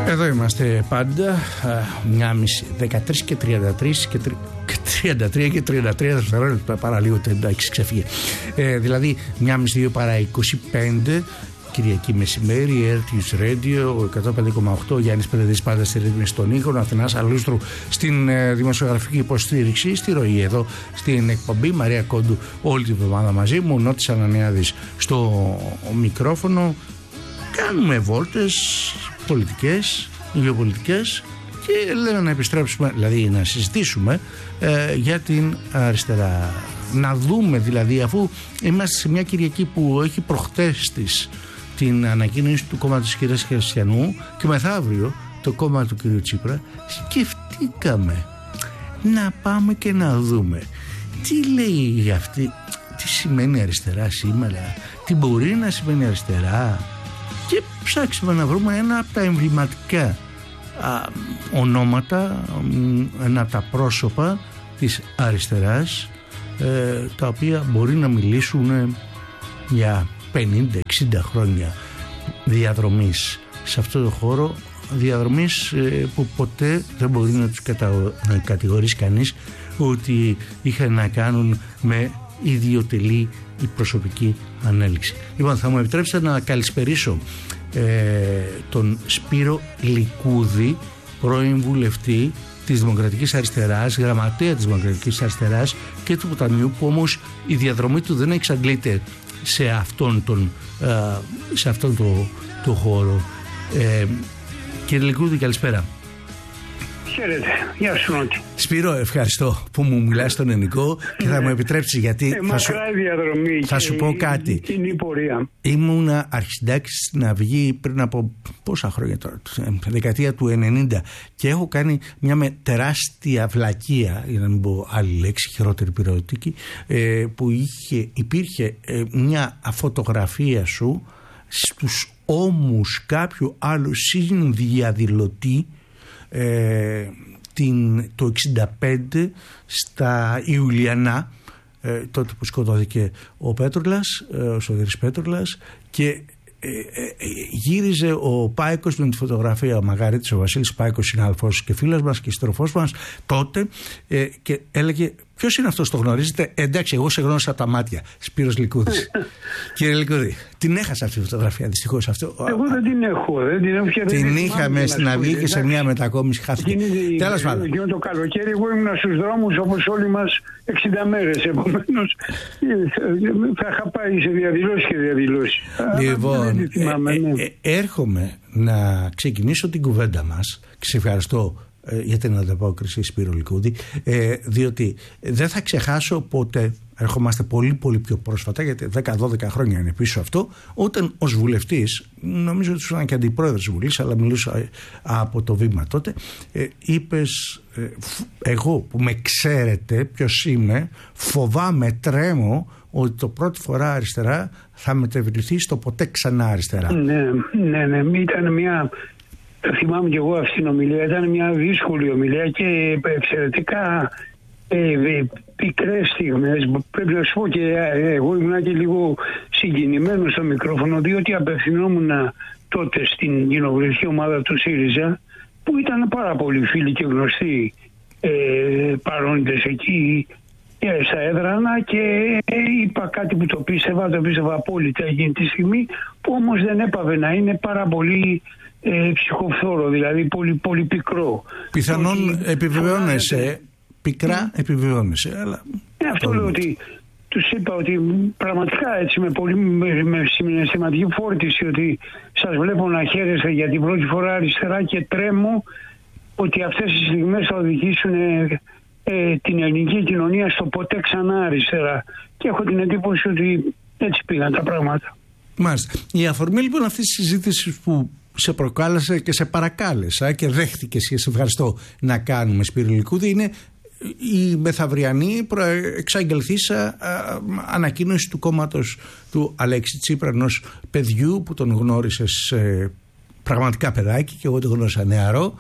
Εδώ είμαστε πάντα 1.30, 13 και 33 και 33 και 33 δευτερόλεπτα, παραλίγο, εντάξει, ξεφύγε. Δηλαδή 1.30-2 παρά 25, Κυριακή μεσημέρι, Airtius Radio 105,8, Γιάννης Πεδεδής πάντα στη ρύθμιση στον ήχο, Αθηνάς Αλούστρου στην δημοσιογραφική υποστήριξη, στη ροή εδώ στην εκπομπή, Μαρία Κόντου όλη την εβδομάδα μαζί μου, Νότης Ανανιάδης στο μικρόφωνο. Κάνουμε βόλτες πολιτικές, γεωπολιτικές και λέμε να επιστρέψουμε, δηλαδή να συζητήσουμε για την αριστερά. Να δούμε δηλαδή, αφού είμαστε σε μια Κυριακή που έχει προχτές της την ανακοίνωση του κόμματος της κ. Χριστιανού και μεθαύριο το κόμμα του κ. Τσίπρα, σκεφτήκαμε να πάμε και να δούμε τι λέει αυτή, τι σημαίνει αριστερά σήμερα, τι μπορεί να σημαίνει αριστερά, και ψάξουμε να βρούμε ένα από τα εμβληματικά ονόματα, ένα από τα πρόσωπα της αριστεράς, τα οποία μπορεί να μιλήσουν για 50-60 χρόνια διαδρομής σε αυτό το χώρο, διαδρομής που ποτέ δεν μπορεί να τους κατηγορήσει κανείς ότι είχαν να κάνουν με ιδιωτελή η προσωπική ανέλυξη. Λοιπόν, θα μου επιτρέψετε να καλησπερίσω τον Σπύρο Λικούδη, πρώην βουλευτή της Δημοκρατικής Αριστεράς, γραμματέα της Δημοκρατικής Αριστεράς και του Ποταμιού, που όμως η διαδρομή του δεν εξαντλείται σε αυτόν το χώρο. Κύριε Λικούδη, καλησπέρα. Χαίρετε, γεια σου Νότι. Σπύρο, ευχαριστώ που μου μιλάς στον ελληνικό και θα μου επιτρέψεις, γιατί θα σου πω κάτι. Ήμουνα αρχισυντάξης στην Αυγή πριν από πόσα χρόνια τώρα, δεκαετία του 90, και έχω κάνει μια τεράστια βλακεία, για να μην πω άλλη λέξη, χειρότερη πυροδοτική, που υπήρχε μια φωτογραφία σου στους ώμους κάποιου άλλου συνδιαδηλωτή το 65 στα Ιουλιανά, τότε που σκοτώθηκε ο Πέτρουλας, ο Σωτήρης Πέτρουλας, και γύριζε ο Πάικος με τη φωτογραφία, ο Μαγαρίτης, ο Βασίλης Πάικος, συνάδελφος και φίλος μας και συντροφός μας τότε, και έλεγε: ποιος είναι αυτός, το γνωρίζετε? Εντάξει, εγώ σε γνώρισα από τα μάτια. Σπύρος Λικούδης. Κύριε Λικούδη, την έχασα αυτή τη φωτογραφία, δυστυχώς. Εγώ δεν την έχω. Την είχαμε στην Αυγή και σε μια μετακόμιση χάθηκε. Τέλος πάντων. Το καλοκαίρι εγώ ήμουν στους δρόμους όπως όλοι μας 60 μέρες. Επομένως θα είχα πάει σε διαδηλώσεις και διαδηλώσεις. Λοιπόν, έρχομαι να ξεκινήσω την κουβέντα μας και σε ευχαριστώ για την ανταπόκριση, Σπύρο Λικούδη, διότι δεν θα ξεχάσω ποτέ, ερχόμαστε πολύ πολύ πιο πρόσφατα, γιατί 10-12 χρόνια είναι πίσω αυτό, όταν ως βουλευτής, νομίζω ότι ήσουν και αντιπρόεδρος της Βουλής, αλλά μιλούσα από το βήμα τότε, είπες: εγώ που με ξέρετε ποιος είμαι, φοβάμαι, τρέμω ότι το πρώτη φορά αριστερά θα μετεβληθεί στο ποτέ ξανά αριστερά. Ναι, ήταν μια... Θυμάμαι και εγώ αυτή την ομιλία, ήταν μια δύσκολη ομιλία και εξαιρετικά πικρές στιγμές. Πρέπει να σου πω, και εγώ ήμουν και λίγο συγκινημένος στο μικρόφωνο, διότι απευθυνόμουν τότε στην κοινοβουλευτική ομάδα του ΣΥΡΙΖΑ, που ήταν πάρα πολλοί φίλοι και γνωστοί παρόντες εκεί στα έδρανα, και είπα κάτι που το πίστευα απόλυτα εκείνη τη στιγμή, που όμως δεν έπαβε να είναι πάρα πολύ ψυχοφθόρο, δηλαδή πολύ, πολύ πικρό. Πιθανόν επιβεβαιώνεσαι, πικρά επιβεβαιώνεσαι, αλλά... Αυτό λέω, ότι τους είπα ότι πραγματικά έτσι με συναισθηματική φόρτιση, ότι σας βλέπω να χαίρεστε για την πρώτη φορά αριστερά και τρέμω ότι αυτές οι στιγμές θα οδηγήσουν την ελληνική κοινωνία στο ποτέ ξανά αριστερά, και έχω την εντύπωση ότι έτσι πήγαν τα πράγματα. Μάλιστα. Η αφορμή λοιπόν αυτής της συζήτησης που σε προκάλεσε και σε παρακάλεσα και δέχτηκες, και σε ευχαριστώ, να κάνουμε, Σπύρο Λικούδη, είναι η μεθαυριανή εξαγγελθήσα ανακοίνωση του κόμματος του Αλέξη Τσίπρα, ενός παιδιού που τον γνώρισες πραγματικά παιδάκι, και εγώ τον γνώρισα νεαρό,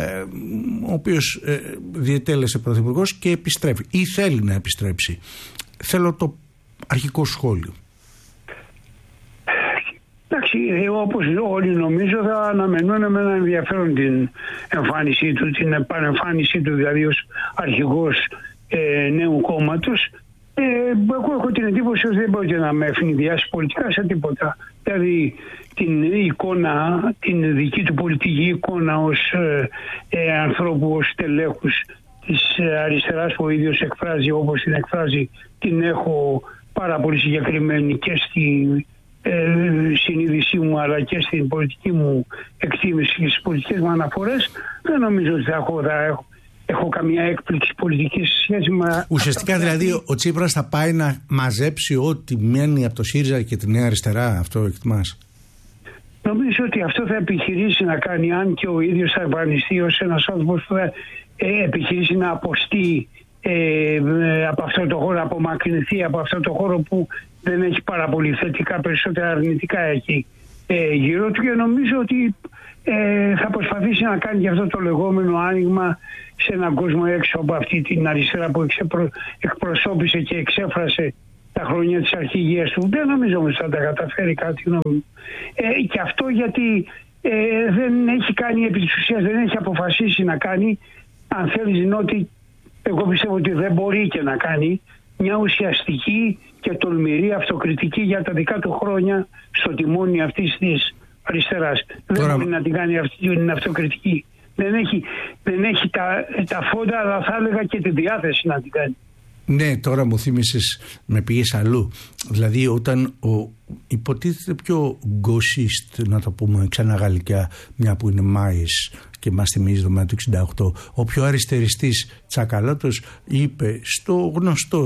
ο οποίος διετέλεσε πρωθυπουργός και επιστρέφει ή θέλει να επιστρέψει. Θέλω το αρχικό σχόλιο. Εντάξει, όπως όλοι νομίζω θα αναμενούν με ένα ενδιαφέρον την εμφάνισή του, την επανεμφάνισή του δηλαδή ως αρχηγός νέου κόμματος. Εγώ έχω την εντύπωση ότι δεν μπορεί να με ευνηδιάσει πολιτικά σε τίποτα. Δηλαδή την εικόνα, την δική του πολιτική εικόνα ως ανθρώπου, ως τελέχους της αριστεράς που ο ίδιος εκφράζει όπως την εκφράζει, την έχω πάρα πολύ συγκεκριμένη και στη συνείδησή μου αλλά και στην πολιτική μου εκτίμηση και στις πολιτικές μου αναφορές. Δεν νομίζω ότι έχω καμία έκπληξη πολιτική σε σχέση με... Ουσιαστικά δηλαδή ο Τσίπρας θα πάει να μαζέψει ό,τι μένει από το ΣΥΡΙΖΑ και τη Νέα Αριστερά, αυτό εκτιμάς? Νομίζω ότι αυτό θα επιχειρήσει να κάνει, αν και ο ίδιος θα εμφανιστεί ως ένας άνθρωπος που θα επιχειρήσει να αποστεί από αυτό το χώρο, απομακρυνθεί από αυτό το χώρο που δεν έχει πάρα πολύ θετικά, περισσότερα αρνητικά εκεί γύρω του, και νομίζω ότι θα προσπαθήσει να κάνει και αυτό το λεγόμενο άνοιγμα σε έναν κόσμο έξω από αυτή την αριστερά που εκπροσώπησε και εξέφρασε τα χρόνια της αρχηγίας του. Δεν νομίζω ότι θα τα καταφέρει κάτι. Και αυτό γιατί δεν έχει κάνει επί της ουσίας, δεν έχει αποφασίσει να κάνει, αν θέλει ότι εγώ πιστεύω ότι δεν μπορεί και να κάνει μια ουσιαστική και τολμηρή αυτοκριτική για τα δικά του χρόνια στο τιμόνι αυτής της αριστεράς. Δεν μπορεί να την κάνει αυτή την αυτοκριτική. Δεν έχει τα φόντα, αλλά θα έλεγα και τη διάθεση να την κάνει. Ναι, τώρα μου θύμισες, με πήγες αλλού. Δηλαδή όταν ο υποτίθεται πιο γκοσίστ, να το πούμε ξανά γαλλικά, μια που είναι Μάης και μας θυμίζει το μάτι του 68, ο πιο αριστεριστής Τσακαλώτος είπε στο γνωστό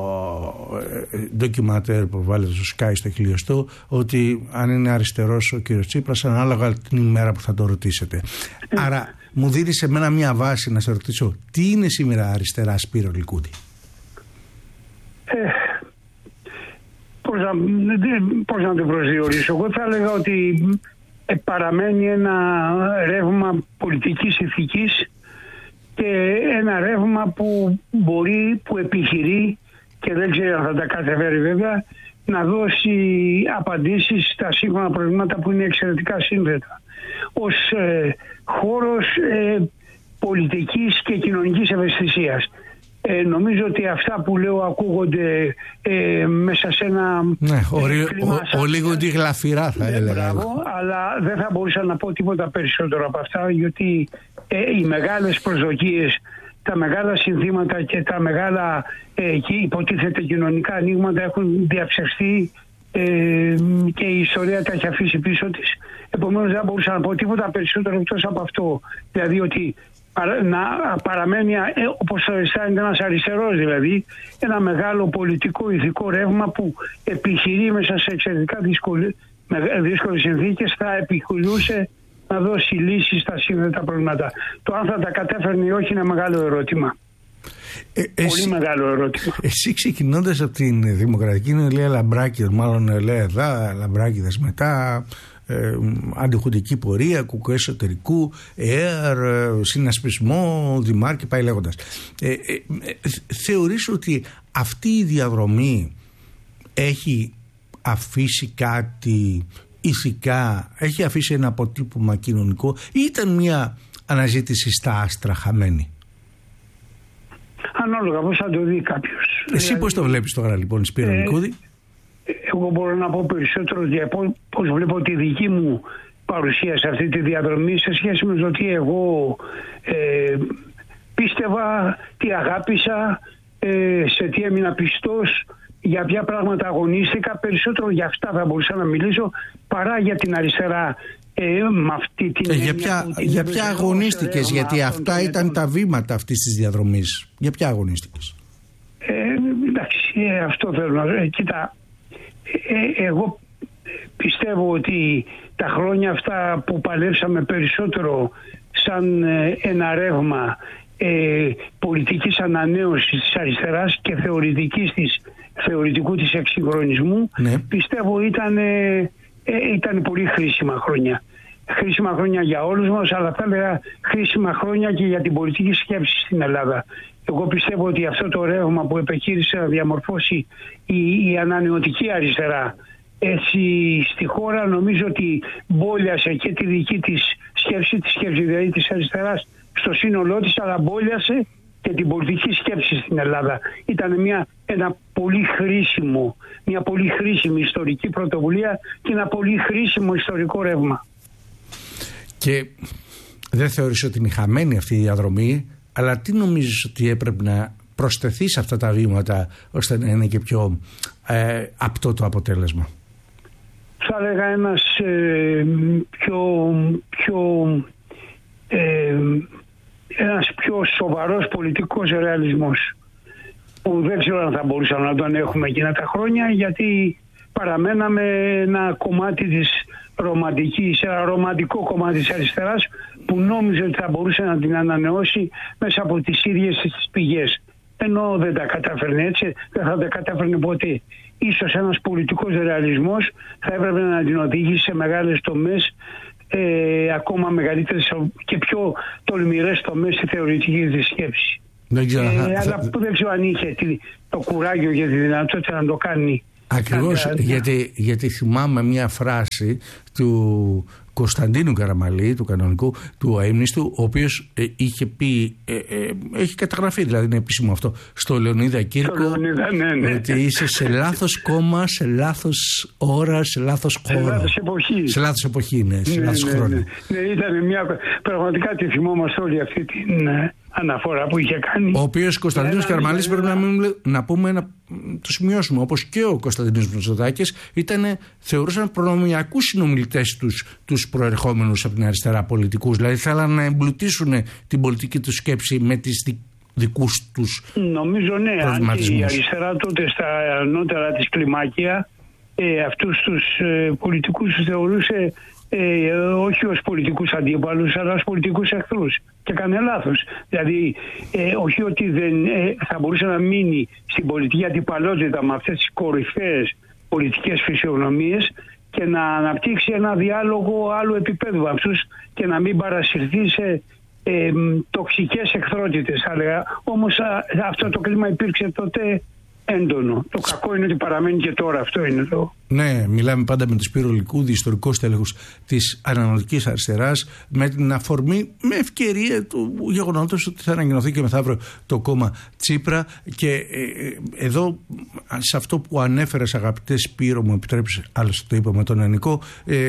ντοκιματέρ που βάλετε στο Sky στο χιλιοστό, ότι αν είναι αριστερός ο κύριος Τσίπρας, ανάλογα την ημέρα που θα το ρωτήσετε. Άρα μου δίνει σε μένα μια βάση να σε ρωτήσω, τι είναι σήμερα αριστερά, Σπύρο Λικούτη? Πώς να το προσδιορίσω? Εγώ θα έλεγα ότι παραμένει ένα ρεύμα πολιτικής ηθικής και ένα ρεύμα που μπορεί, που επιχειρεί, και δεν ξέρω αν θα τα καταφέρει βέβαια, να δώσει απαντήσεις στα σύγχρονα προβλήματα που είναι εξαιρετικά σύνδετα. Ως χώρος πολιτικής και κοινωνικής ευαισθησίας. Νομίζω ότι αυτά που λέω ακούγονται μέσα σε ένα... Ναι, ολίγοντι γλαφυρά θα έλεγα. Αλλά δεν θα μπορούσα να πω τίποτα περισσότερο από αυτά, γιατί οι μεγάλες προσδοκίες, τα μεγάλα συνθήματα και τα μεγάλα και υποτίθεται κοινωνικά ανοίγματα έχουν διαψευστεί και η ιστορία τα έχει αφήσει πίσω της. Επομένως δεν μπορούσα να πω τίποτα περισσότερο εκτός από αυτό. Δηλαδή ότι να παραμένει, όπως αισθάνεται ένας αριστερός δηλαδή, ένα μεγάλο πολιτικό ηθικό ρεύμα που επιχειρεί μέσα σε εξαιρετικά δύσκολες συνθήκες, θα επιχειρούσε να δώσει λύσεις στα σύνδετα προβλήματα. Το αν θα τα κατέφερνε ή όχι είναι μεγάλο ερώτημα. Πολύ μεγάλο ερώτημα. Εσύ ξεκινώντας από την Δημοκρατική Νεολαία Λαμπράκηδας, μάλλον Νεολαία Εδά, Λαμπράκηδας μετά, αντιχουντική πορεία, κουκουέ εσωτερικού, ΕΕΡ, συνασπισμό, Δημάρ και πάει λέγοντας. Θεωρείς ότι αυτή η διαδρομή έχει αφήσει κάτι ηθικά, έχει αφήσει ένα αποτύπωμα κοινωνικό, ή ήταν μια αναζήτηση στα άστρα χαμένη? Ανάλογα πώς θα το δει κάποιος. Εσύ πώς το βλέπεις τώρα λοιπόν, Σπύρο Λικούδη? Εγώ μπορώ να πω περισσότερο για πώς βλέπω τη δική μου παρουσία σε αυτή τη διαδρομή σε σχέση με το τι εγώ πίστευα, τι αγάπησα, σε τι έμεινα πιστός, για ποια πράγματα αγωνίστηκα. Περισσότερο για αυτά θα μπορούσα να μιλήσω παρά για την αριστερά. Με αυτή την για ποια αγωνίστηκες, γιατί αυτά ήταν τα βήματα αυτής της διαδρομής. Για ποια αγωνίστηκες? Εντάξει, αυτό θέλω να... Κοίτα, εγώ πιστεύω ότι τα χρόνια αυτά που παλέψαμε περισσότερο σαν ένα ρεύμα πολιτικής ανανέωσης της αριστεράς και θεωρητικού της εξυγχρονισμού, ναι, πιστεύω ήταν πολύ χρήσιμα χρόνια. Χρήσιμα χρόνια για όλους μας, αλλά θα έλεγα χρήσιμα χρόνια και για την πολιτική σκέψη στην Ελλάδα. Εγώ πιστεύω ότι αυτό το ρεύμα που επιχείρησε να διαμορφώσει η ανανεωτική αριστερά έτσι στη χώρα. Νομίζω ότι μπόλιασε και τη δική της σκέψη, τη σκέψη δηλαδή της αριστεράς στο σύνολό της, αλλά μπόλιασε και την πολιτική σκέψη στην Ελλάδα. Ήταν μια πολύ χρήσιμη ιστορική πρωτοβουλία και ένα πολύ χρήσιμο ιστορικό ρεύμα. Και δεν θεωρείς ότι είναι χαμένη αυτή η διαδρομή, αλλά τι νομίζεις ότι έπρεπε να προσθεθεί σε αυτά τα βήματα ώστε να είναι και πιο απτό το αποτέλεσμα? Θα έλεγα ένας πιο σοβαρός πολιτικός ρεαλισμός, που δεν ξέρω αν θα μπορούσαμε να τον έχουμε εκείνα τα χρόνια, γιατί παραμέναμε ένα κομμάτι της ρομαντικής, ένα ρομαντικό κομμάτι της αριστεράς, που νόμιζε ότι θα μπορούσε να την ανανεώσει μέσα από τις ίδιες τις πηγές. Ενώ δεν τα κατάφερνε έτσι, δεν θα τα κατάφερνε ποτέ. Ίσως ένας πολιτικός ρεαλισμός θα έπρεπε να την οδηγήσει σε μεγάλες τομές, ακόμα μεγαλύτερες και πιο τολμηρές τομές στη θεωρητική της σκέψη. Αλλά που δεν ξέρω αν είχε το κουράγιο και τη δυνατότητα να το κάνει. Ακριβώς, γιατί θυμάμαι μια φράση του Κωνσταντίνου Καραμαλή, του κανονικού, του αείμνηστου, ο οποίος είχε πει, έχει καταγραφεί, δηλαδή είναι επίσημο αυτό, στο Λεωνίδα Κύρκο, ότι είσαι σε λάθος κόμμα, σε λάθος ώρα, σε λάθος χώρο. Σε λάθος εποχή. Σε λάθος εποχή, ναι, σε λάθος χρόνο. Ναι, ήταν πραγματικά τη θυμόμαστε όλη αυτή την αναφορά που είχε κάνει. Ο οποίος Κωνσταντίνος Καραμαλής, πρέπει να πούμε, να το σημειώσουμε, όπως και ο Κωνσταντίνος Μητσοτάκης, θεωρούσαν προνομιακούς συνομιλητές τους προερχόμενους από την αριστερά πολιτικούς. Δηλαδή θέλαν να εμπλουτίσουν την πολιτική τους σκέψη με τις δικούς τους προβληματισμούς. Η αριστερά τότε στα ανώτερα της κλιμάκια αυτούς τους πολιτικούς τους θεωρούσε όχι ως πολιτικούς αντίπαλους, αλλά ως πολιτικούς εχθρούς. Και έκανε λάθος. Δηλαδή, όχι ότι δεν θα μπορούσε να μείνει στην πολιτική αντιπαλότητα με αυτές τις κορυφαίες πολιτικές φυσιογνωμίες και να αναπτύξει ένα διάλογο άλλου επίπεδου με αυτούς και να μην παρασυρθεί σε τοξικές εχθρότητες. Όμως αυτό το κλίμα υπήρξε τότε έντονο. Το κακό είναι ότι παραμένει και τώρα. Αυτό είναι το. Ναι, μιλάμε πάντα με τον Σπύρο Λικούδη, ιστορικός τέλεχος της ανανεωτικής αριστεράς, με την αφορμή, με ευκαιρία του γεγονότος ότι θα ανακοινωθεί και μεθαύριο το κόμμα Τσίπρα. Και εδώ, σε αυτό που ανέφερες, αγαπητέ Σπύρο, μου επιτρέψεις, άλλωστε το είπα με τον Ενικό,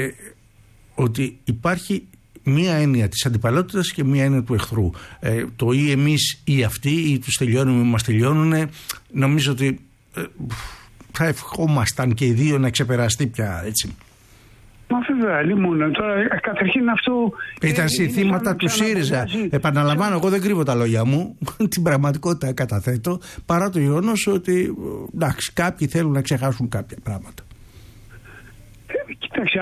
ότι υπάρχει μία έννοια της αντιπαλότητας και μία έννοια του εχθρού. Το ή εμείς ή αυτοί, ή τους τελειώνουμε ή μας τελειώνουν, νομίζω ότι θα ευχόμασταν και οι δύο να ξεπεραστεί πια, έτσι. Μα βέβαια, λίμωνα. Τώρα καταρχήν αυτό ήταν συνθήματα του ΣΥΡΙΖΑ. Επαναλαμβάνω, εγώ δεν κρύβω τα λόγια μου, την πραγματικότητα καταθέτω, παρά το γεγονός ότι εντάξει, κάποιοι θέλουν να ξεχάσουν κάποια πράγματα. Κοιτάξτε,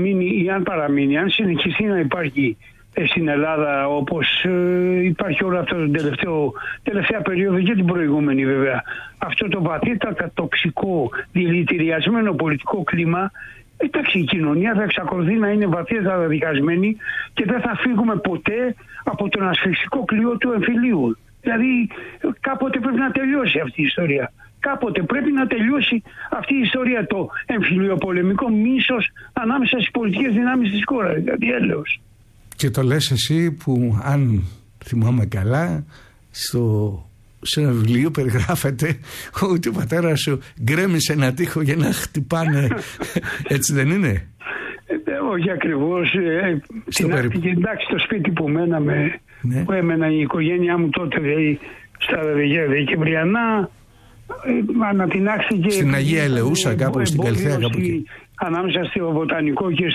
αν συνεχιστεί να υπάρχει στην Ελλάδα όπως υπάρχει όλο αυτό το τελευταία περίοδο και την προηγούμενη βέβαια, αυτό το βαθύτατα τοξικό δηλητηριασμένο πολιτικό κλίμα, εντάξει, η κοινωνία θα εξακολουθεί να είναι βαθύτατα δικασμένη και δεν θα φύγουμε ποτέ από τον ασφυξικό κλειό του εμφυλίου. Δηλαδή κάποτε πρέπει να τελειώσει αυτή η ιστορία. Κάποτε πρέπει να τελειώσει αυτή η ιστορία, το εμφυλιοπολεμικό μίσος ανάμεσα στις πολιτικές δυνάμεις της χώρας. Δηλαδή έλεος. Και το λες εσύ που, αν θυμάμαι καλά, σε ένα βιβλίο περιγράφεται ότι ο πατέρας σου γκρέμισε ένα τοίχο για να χτυπάνε. Έτσι δεν είναι? Όχι ακριβώς. Εντάξει, το σπίτι που μέναμε, ναι, που έμενα η οικογένειά μου τότε, δηλαδή στα Δεκεμβριανά, ανατινάχθηκε στην Αγία Ελεούσα, κάπου στην Καλυθέα, κάπου εκεί, ανάμεσα στο Βοτανικό και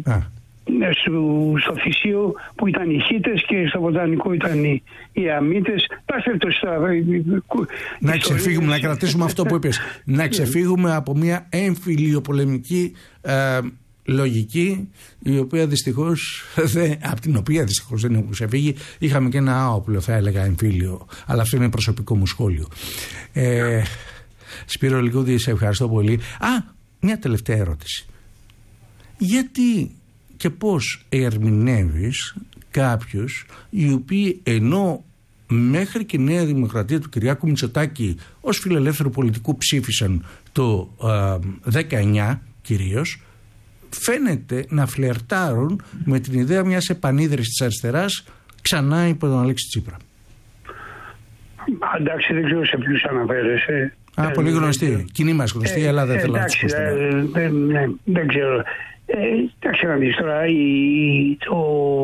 στο Θησίο που ήταν οι Χίτες και στο Βοτανικό ήταν οι Αμίτες. Να ξεφύγουμε, να κρατήσουμε αυτό που είπες, να ξεφύγουμε από μια εμφυλιοπολεμική λογική, η οποία δυστυχώς από την οποία δυστυχώς δεν έχουμε ξεφύγει. Είχαμε και ένα άοπλο, θα έλεγα, εμφύλιο, αλλά αυτό είναι προσωπικό μου σχόλιο. Σπύρο Λικούδη, σε ευχαριστώ πολύ. Μια τελευταία ερώτηση. Γιατί και πώς ερμηνεύεις κάποιους οι οποίοι, ενώ μέχρι και η Νέα Δημοκρατία του Κυριάκου Μητσοτάκη ως φιλελεύθερου πολιτικού ψήφισαν το 19 κυρίως, φαίνεται να φλερτάρουν με την ιδέα μιας επανίδρυσης της αριστεράς ξανά υπό τον Αλέξη Τσίπρα. Εντάξει, δεν ξέρω σε ποιους αναφέρεσαι. Πολύ γνωστή. Κοινή μας γνωστή, αλλά δεν θέλω να τις πω. Δεν ξέρω. Εντάξει, να δεις τώρα, το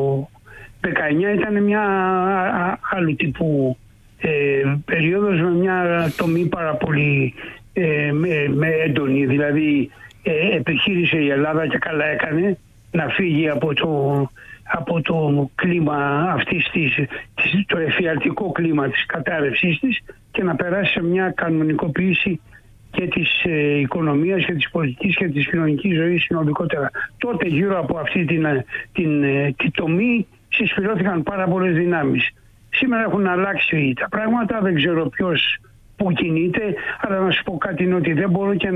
19 ήταν μια άλλου τύπου περίοδος με μια τομή πάρα πολύ με έντονη. Δηλαδή επιχείρησε η Ελλάδα και καλά έκανε να φύγει από το κλίμα αυτής το εφιαλτικό κλίμα της κατάρρευσής της και να περάσει σε μια κανονικοποίηση και της οικονομίας και της πολιτικής και της κοινωνικής ζωής συνολικότερα. Τότε γύρω από αυτή την τομή συσπηρώθηκαν πάρα πολλές δυνάμεις. Σήμερα έχουν αλλάξει τα πράγματα, δεν ξέρω ποιος που κινείται, αλλά να σου πω κάτι είναι ότι δεν μπορώ και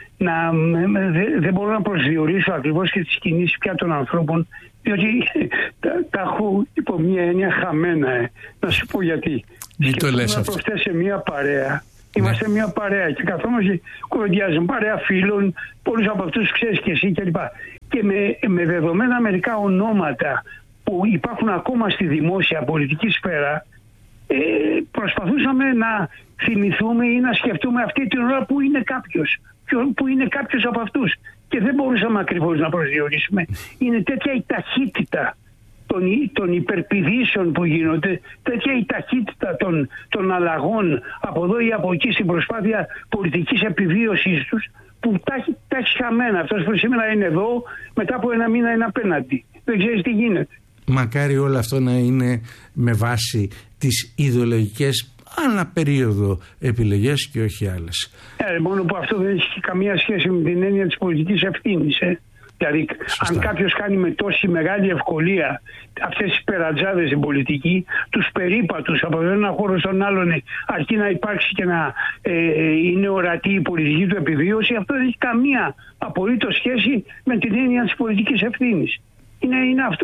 δεν μπορώ να προσδιορίσω ακριβώς και τις κινήσεις πια των ανθρώπων, διότι τα έχω υπό μια έννοια χαμένα. Να σου πω γιατί. Σκεφτόμαστε προχτές σε μια παρέα. Είμαστε μια παρέα και καθόμαστε, κουβεντιάζουμε, παρέα φίλων, πολλούς από αυτούς ξέρεις και εσύ κλπ. Και με δεδομένα μερικά ονόματα που υπάρχουν ακόμα στη δημόσια πολιτική σφαίρα, προσπαθούσαμε να θυμηθούμε ή να σκεφτούμε αυτή την ώρα που είναι κάποιος από αυτούς. Και δεν μπορούσαμε ακριβώς να προσδιορίσουμε. Είναι τέτοια η ταχύτητα των υπερπηδήσεων που γίνονται, τέτοια η ταχύτητα των αλλαγών από εδώ ή από εκεί στην προσπάθεια πολιτικής επιβίωσης τους, που τα έχει χαμένα. Αυτός που σήμερα είναι εδώ, μετά από ένα μήνα είναι απέναντι. Δεν ξέρεις τι γίνεται. Μακάρι όλο αυτό να είναι με βάση τις ιδεολογικές αναπερίοδο επιλογές και όχι άλλες. Μόνο που αυτό δεν έχει καμία σχέση με την έννοια της πολιτικής ευθύνης. Δηλαδή, αν κάποιος κάνει με τόση μεγάλη ευκολία αυτές τις περατζάδες στην πολιτική, τους περίπατους από τον ένα χώρο στον άλλον, αρκεί να υπάρξει και να είναι ορατή η πολιτική του επιβίωση, αυτό δεν έχει καμία απολύτως σχέση με την έννοια της πολιτικής ευθύνης. Είναι αυτό.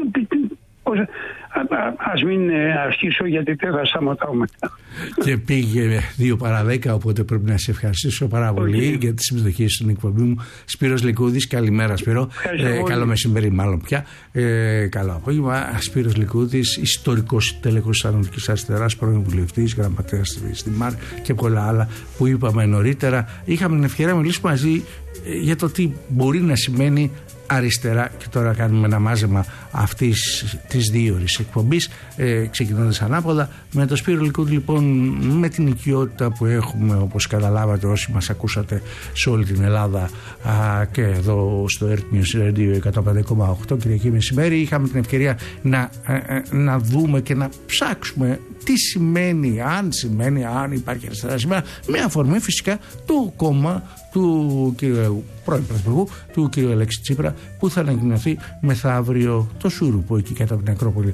Ας μην αρχίσω γιατί δεν θα σταματάω μετά. Και πήγε 2 παρά 10, οπότε πρέπει να σε ευχαριστήσω πάρα πολύ για τη συμμετοχή στην εκπομπή μου. Σπύρος Λικούδης, καλημέρα Σπύρο. Καλό μεσημέρι μάλλον πια. Καλό απόγευμα. Σπύρος Λικούδης, ιστορικός τέλεχος της Ανατολικής Αριστεράς, πρώην βουλευτής, γραμματέας στη ΜΑΡ και πολλά άλλα που είπαμε νωρίτερα. Είχαμε την ευκαιρία να μιλήσουμε μαζί για το τι μπορεί να σημαίνει αριστερά και τώρα κάνουμε ένα μάζεμα αυτής της 2 ώρες εκπομπής, ξεκινώντας ανάποδα με το Σπύρο Λικούδη. Λοιπόν, με την οικειότητα που έχουμε, όπως καταλάβατε όσοι μας ακούσατε σε όλη την Ελλάδα και εδώ στο Earth News Radio 105,8 Κυριακή μεσημέρι, είχαμε την ευκαιρία να δούμε και να ψάξουμε τι σημαίνει, αν υπάρχει αριστερά σήμερα, με αφορμή φυσικά το κόμμα του κύριου πρώην Πρωθυπουργού, του κύριου Αλέξη Τσίπρα, που θα ανακοινωθεί μεθαύριο το Σούρουπο, εκεί κάτω από την Ακρόπολη,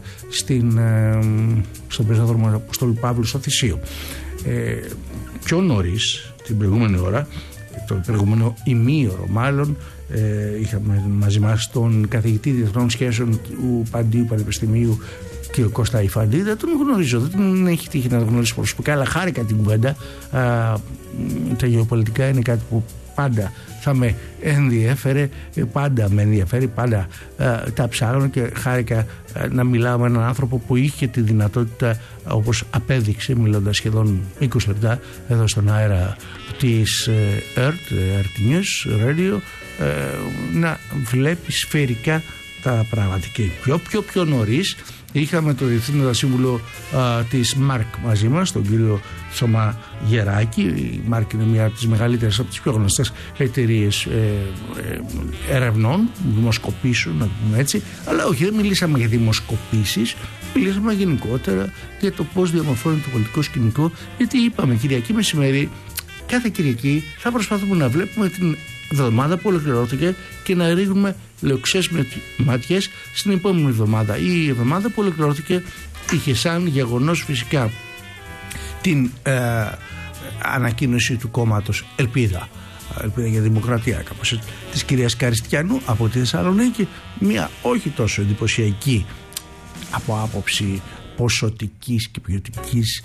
στον πεζόδρομο Αποστόλου Παύλου, στο Θησίο. Πιο νωρίς, την προηγούμενη ώρα, το προηγούμενο ημίωρο μάλλον, είχαμε μαζί μας τον καθηγητή διεθνών σχέσεων του Παντίου Πανεπιστημίου, κύριο Κώστα Ιφαντή. Δεν τον γνωρίζω, δεν τον έχει τύχει να τον γνωρίσω προσωπικά, αλλά χάρηκα την κουβέντα. Τα γεωπολιτικά είναι κάτι που πάντα θα με ενδιέφερε, πάντα με ενδιαφέρει, πάντα τα ψάχνω και χάρηκα να μιλάω με έναν άνθρωπο που είχε τη δυνατότητα, όπως απέδειξε μιλώντας σχεδόν 20 λεπτά εδώ στον αέρα της Earth News Radio, να βλέπει σφαιρικά τα πράγματα. Και πιο νωρίς είχαμε το Διευθύνοντα Σύμβουλο της ΜΑΡΚ μαζί μας, τον κύριο Θωμά Γεράκη. Η ΜΑΡΚ είναι μια από τις μεγαλύτερες, από τις πιο γνωστές εταιρείες ερευνών, δημοσκοπήσεων, να το πούμε έτσι. Αλλά όχι, δεν μιλήσαμε για δημοσκοπήσεις, μιλήσαμε γενικότερα για το πώς διαμορφώνεται το πολιτικό σκηνικό. Γιατί είπαμε Κυριακή μεσημέρι, κάθε Κυριακή θα προσπαθούμε να βλέπουμε την εβδομάδα που ολοκληρώθηκε και να ρίχνουμε λεωξές ματιές στην επόμενη εβδομάδα. Η εβδομάδα που ολοκληρώθηκε είχε σαν γεγονός φυσικά την ανακοίνωση του κόμματος Ελπίδα για Δημοκρατία, κάπως της κυρίας Καριστιανού από τη Θεσσαλονίκη, μια όχι τόσο εντυπωσιακή από άποψη ποσοτικής και ποιοτικής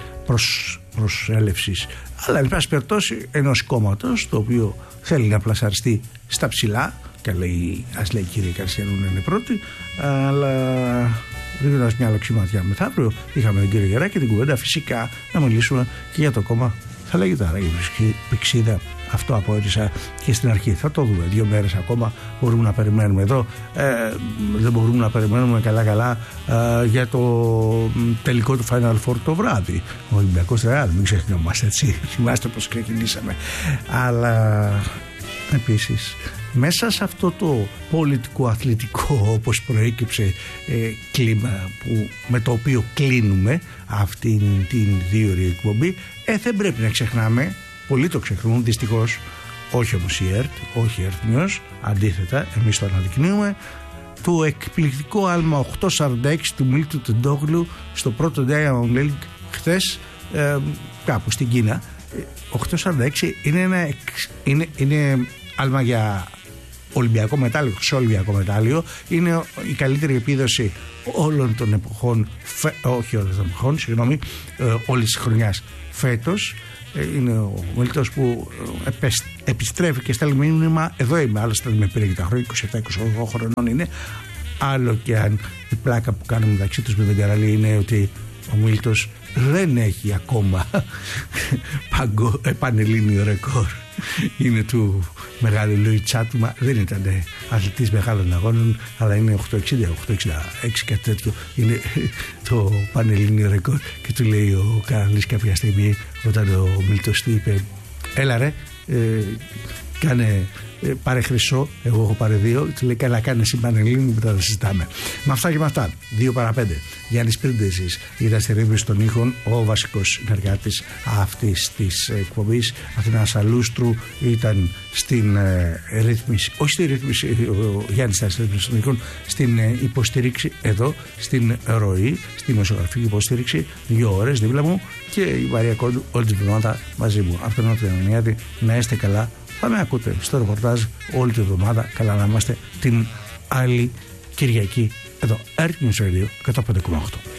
προσέλευσης, αλλά εν πάση περιπτώσει ενός κόμματος το οποίο θέλει να πλασαριστεί στα ψηλά φυσικά λέει, ας λέει η κυρία Καρσιανού να είναι πρώτη, αλλά ρίχνοντας μια λοξιματιά μεθαύριο είχαμε τον κύριο Γεράκη και την κουβέντα φυσικά να μιλήσουμε και για το κόμμα. Θα λέγεται άραγε πηξίδα. Αυτό απόρρισα και στην αρχή. Θα το δούμε. 2 μέρες ακόμα μπορούμε να περιμένουμε εδώ. Δεν μπορούμε να περιμένουμε καλά για το τελικό του Final Four το βράδυ. Ο Ολυμπιακός Ρεάλ, μην ξεχνιόμαστε, έτσι. Θυμάστε πως ξεκινήσαμε. Αλλά επίσης μέσα σε αυτό το πολιτικό αθλητικό, όπως προέκυψε, κλίμα με το οποίο κλείνουμε αυτήν την 2ωρη εκπομπή, δεν πρέπει να ξεχνάμε, πολλοί το ξεχνούν δυστυχώς, όχι όμως η ΕΡΤ, όχι η ΕΡΤ News, αντίθετα εμείς το αναδεικνύουμε, το εκπληκτικό άλμα 846 του Μίλτου Τεντόγλου στο πρώτο Diamond League χθες, κάπου στην Κίνα. 846 είναι άλμα για Ολυμπιακό μετάλλιο, χρυσό Ολυμπιακό μετάλλιο. Είναι η καλύτερη επίδοση όλων των εποχών, όχι όλων των εποχών, συγγνώμη, όλης της χρονιάς φέτος. Είναι ο Μίλτος που επιστρέφει και στέλνει μήνυμα, εδώ είμαι, άλλωστε δεν με πήρε για τα χρόνια, 27-28 χρονών είναι. Άλλο και αν η πλάκα που κάνουμε μεταξύ τους με τον Καραλή είναι ότι ο Μίλτος δεν έχει ακόμα πανελλήνιο ρεκόρ. Είναι του μεγάλου Λουί Τσάτουμα, δεν ήταν αθλητής μεγάλων αγώνων, αλλά είναι 860, 866 κάτι τέτοιο. Είναι το πανελλήνιο ρεκόρ. Και του λέει ο Καραλής κάποια στιγμή, όταν ο Μίλτος του είπε, έλα ρε, κάνε, πάρε χρυσό, εγώ έχω πάρει 2. Του λέει, καλά, κάνε εσύ πανελλήνιο, μετά τα συζητάμε. Με αυτά και με αυτά, 2 παρά 5. Γιάννης Πρίντεζης ήταν στη ρύθμιση των ήχων, ο βασικός συνεργάτης αυτής της εκπομπής. Αθηνάς Αλούστρου ήταν στην ρύθμιση, όχι στη ρύθμιση, ο Γιάννης ήταν στη ρύθμιση των ήχων, στην υποστήριξη εδώ, στην ροή, στη δημοσιογραφική υποστήριξη, 2 ώρες δίπλα μου, και η Μαρία Κόντου όλη την εβδομάδα μαζί μου. Αυτό είναι το Ιαννιάδη, να είστε καλά. Θα με ακούτε στο ρεπορτάζ όλη τη εβδομάδα. Καλά να είμαστε την άλλη Κυριακή εδώ. Earth News Radio 105,8.